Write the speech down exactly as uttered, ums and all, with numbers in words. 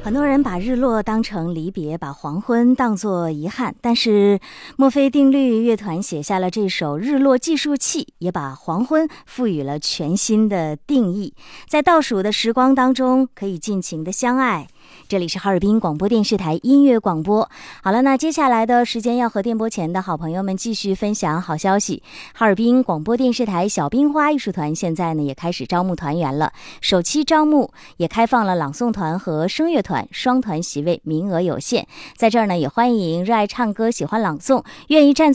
很多人把日落当成离别，把黄昏当作遗憾，但是墨菲定律乐团写下了这首《日落计数器》，也把黄昏赋予了全新的定义。在倒数的时光当中，可以尽情的相爱。这里是哈尔滨广播电视台音乐广播。好了，那接下来的时间要和电波前的好朋友们继续分享好消息。哈尔滨广播电视台小冰花艺术团现在呢也开始招募团员了，首期招募也开放了朗诵团和声乐团双团席位，名额有限。在这儿呢也欢迎热爱唱歌、喜欢朗诵、愿意站